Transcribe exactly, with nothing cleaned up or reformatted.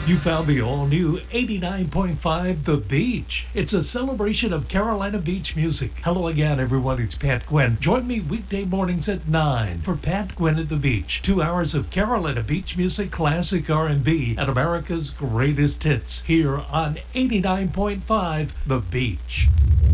You found the all-new eighty-nine point five The Beach. It's a celebration of Carolina Beach music. Hello again, everyone. It's Pat Gwynn. Join me weekday mornings at nine for Pat Gwynn at the Beach. Two hours of Carolina Beach music, classic R and B, and America's greatest hits here on eighty-nine point five The Beach.